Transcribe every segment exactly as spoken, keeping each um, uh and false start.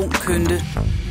Kønte.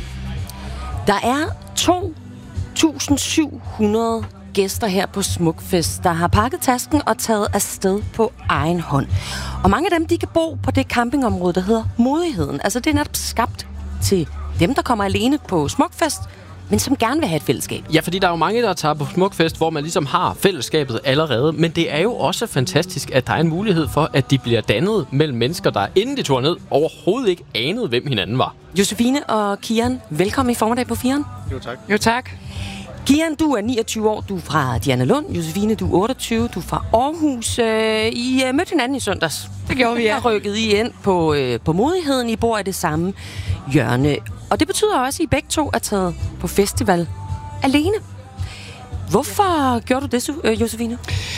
Der er to tusind syv hundrede gæster her på Smukfest, der har pakket tasken og taget afsted på egen hånd. Og mange af dem, de kan bo på det campingområde, der hedder Modigheden. Altså det er netop skabt til dem, der kommer alene på Smukfest, men som gerne vil have et fællesskab. Ja, fordi der er jo mange, der tager på Smukfest, hvor man ligesom har fællesskabet allerede. Men det er jo også fantastisk, at der er en mulighed for, at de bliver dannet mellem mennesker, der inden de tog ned, overhovedet ikke anede, hvem hinanden var. Josefine og Kian, velkommen i formiddag på Firen. Jo tak. Jo tak. Kian, du er niogtyve år, du er fra Dianalund. Josefine, du er otteogtyve, du er fra Aarhus. Øh, I uh, mødte hinanden i søndags. Det gjorde vi, ja. Der rykkede I ind på, øh, på Modigheden. I bor i det samme hjørne. Og det betyder også, at I begge to er taget på festival alene. Hvorfor gjorde du det, øh, Josefine?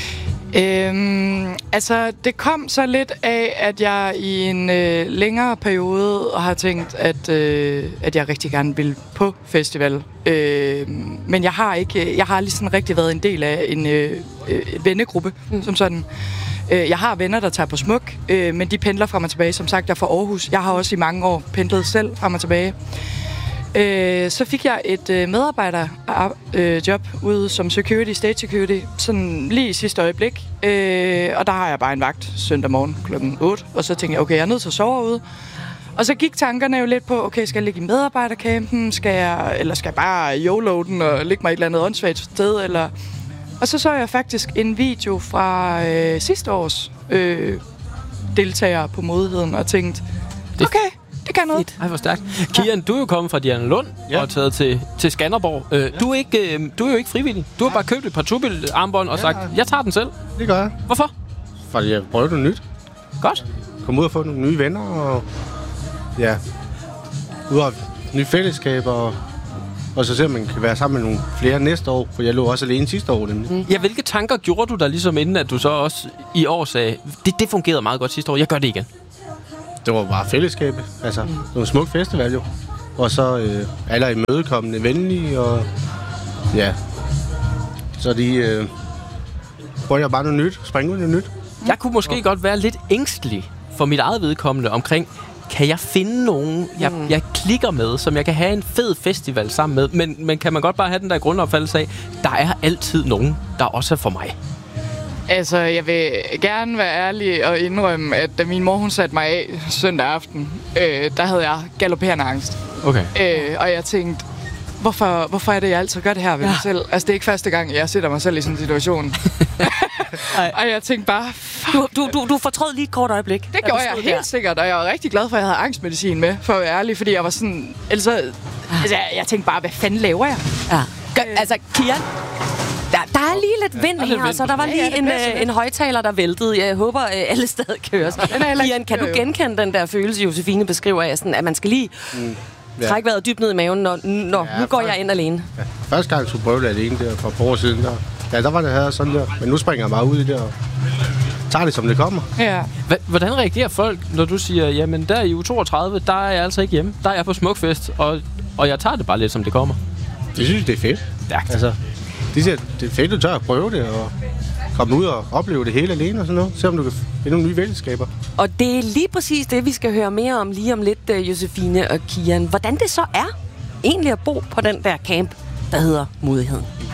Øhm, altså, det kom så lidt af, at jeg i en øh, længere periode har tænkt, at, øh, at jeg rigtig gerne vil på festival. Øh, men jeg har ikke, jeg har lige sådan rigtig været en del af en øh, øh, vennegruppe, mm. som sådan. Øh, jeg har venner, der tager på Smuk, øh, men de pendler frem og tilbage. Som sagt, jeg er fra Aarhus. Jeg har også i mange år pendlet selv frem og tilbage. Øh, så fik jeg et øh, medarbejderjob øh, ude som security, stage security, sådan lige i sidste øjeblik. Øh, og der har jeg bare en vagt søndag morgen klokken otte, og så tænkte jeg, okay, jeg er nødt til at sove ude. Og så gik tankerne jo lidt på, okay, skal jeg ligge i medarbejdercampen, skal jeg, eller skal jeg bare YOLO den og ligge mig et eller andet åndssvagt sted, eller... Og så så jeg faktisk en video fra øh, sidste års øh, deltagere på Modigheden, og tænkte, okay, det kan noget. Ej, hvor stærkt. Kian, du er jo kommet fra Dianalund ja. og taget til, til Skanderborg. Øh, ja. du, er ikke, øh, du er jo ikke frivillig. Du har bare købt et par tubil-armbånd og ja. sagt, jeg tager den selv. Det gør jeg. Hvorfor? Fordi jeg prøver noget nyt. Godt. Kom ud og få nogle nye venner, og ja, ud af nye fællesskaber, og, og så ser man kan være sammen med nogle flere næste år, for jeg lå også alene sidste år. Nemlig. Mm. Ja, hvilke tanker gjorde du der ligesom inden, at du så også i år sagde, det, det fungerede meget godt sidste år, jeg gør det igen? Det var bare fællesskabet. Altså, mm. det var en smuk festival jo. Og så øh, alle er imødekommende, venlige, og ja. Så de øh, prøver jeg bare noget nyt, springe ud noget nyt. Jeg kunne måske og... godt være lidt ængstelig for mit eget vedkommende omkring, kan jeg finde nogen, jeg, mm. jeg klikker med, som jeg kan have en fed festival sammen med, men, men kan man godt bare have den der grundopfattelse af, der er altid nogen, der også er for mig. Altså, jeg vil gerne være ærlig og indrømme, at da min mor hun satte mig af søndag aften, øh, der havde jeg galopperende angst. Okay. Øh, og jeg tænkte, hvorfor, hvorfor er det, jeg altid gør det her ved ja. mig selv? Altså, det er ikke første gang, jeg sætter mig selv i sådan en situation. Og jeg tænkte bare... Du, du, du, du fortrød lige et kort øjeblik. Det gjorde jeg helt der. sikkert, og jeg var rigtig glad for, at jeg havde angstmedicin med, for at være ærlig, fordi jeg var sådan... Ellers, altså, jeg, jeg tænkte bare, hvad fanden laver jeg? Ja. Gør, altså, Kian... Der, der er lige lidt vind her, så der var lige ja, en, øh, en højtaler, der væltede. Jeg håber, øh, alle stadig køres. Kian, kan du genkende den der følelse, Josefine beskriver af, sådan, at man skal lige mm, ja. trække vejret dybt ned i maven, når, når ja, nu går jeg ind alene? Ja. Første gang, jeg skulle prøve det alene der for et par år siden, der, ja, der var det her sådan der. Men nu springer jeg bare ud i det og tager det, som det kommer. Ja. Hvordan reagerer folk, når du siger, jamen der i uge toogtredive, der er jeg altså ikke hjemme. Der er jeg på Smukfest, og, og jeg tager det bare lidt, som det kommer? Det synes det er fedt. Stærkt. Altså, de siger, det er fedt, du tør at prøve det, og komme ud og opleve det hele alene og sådan noget. Se om du kan finde nogle nye fællesskaber. Og det er lige præcis det, vi skal høre mere om lige om lidt, Josefine og Kian. Hvordan det så er egentlig at bo på den der camp, der hedder Modigheden.